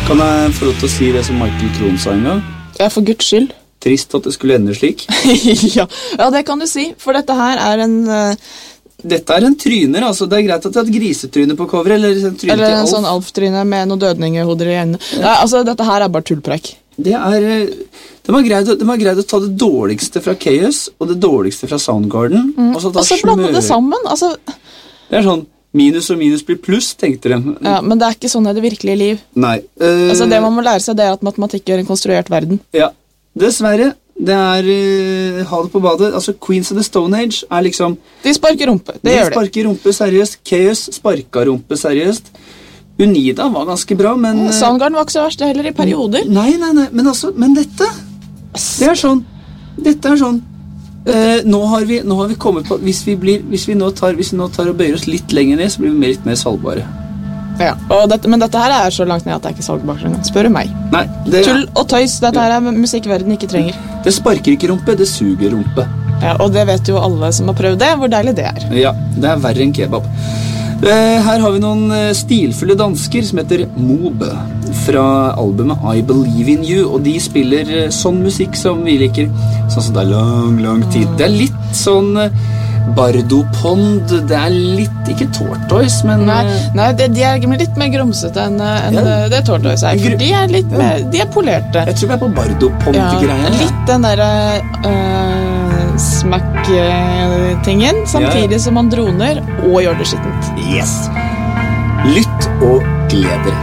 Kan jeg få lov til å si det som Michael Krohn sa en gang? Ja, for Guds skyld. Trist at det skulle ende slik. Ja, det kan du si, for dette her er en... Dette er en tryner, altså. Det er greit at det er et grisetryne på coveret, eller en sånn Alf-tryne med noen dødningehoder i øynene. Ja. Altså, dette her er bare tullpreik. De har greid å ta det dårligste fra Chaos og det dårligste fra Soundgarden, og så blande det sammen. Altså... Det er sånn, minus og minus blir pluss, tenkte de. Ja, men det er ikke sånn i det virkelige liv. Nei. Altså, det man må lære seg, det er at matematikk er en konstruert verden. Ja, dessverre. Det er ha det på badet. Altså, Queens of the Stone Age er liksom... De sparker rumpe, det gjør det. De sparker rumpe seriøst. Chaos sparka rumpe seriøst. Unida var ganske bra, men... Soundgarden var ikke så verst, det heller i perioder. Nei, men dette... Det er sånn... Nå har vi kommet på... Hvis vi nå tar og bøyer oss litt lenger ned, så blir vi litt mer salgbare. Ja, men dette her er så langt ned at det er ikke salgbart, spør du meg. Nei, tull og tøys, dette her er musikkverden ikke trenger. Det sparker ikke rumpe, det suger rumpe. Ja, og det vet jo alle som har prøvd det, hvor deilig det er. Ja, det er verre enn kebab. Her har vi noen stilfulle dansker som heter Mob fra albumet I Believe in You, og de spiller sånn musikk som vi liker, sånn som det er lang tid. Det er litt sånn Bardo Pond, det er litt, ikke Tortoise, men... Nei, de er litt mer grumsete enn det Tortoise er, for de er litt mer, de er polerte. Jeg tror vi er på Bardo Pond-greia. Litt den der smack-tingen, samtidig som man droner og gjør det skittent. Yes! Lytt og gleder.